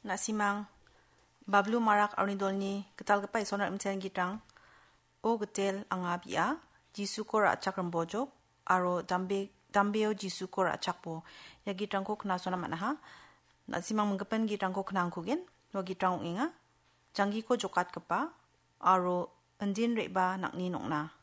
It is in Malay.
nasimang bablu marak arnidolni ketal gepai sonar imtian gitrang o getel angabia jisu kor acak rembojok aro dambeo jisu kor acakpo ya gitrang ko kena sonar manaha nasimang menggepen gitrang ko kena angkugin no gitrang inga janggi ko jokat kepa aro endin reba nakni nokna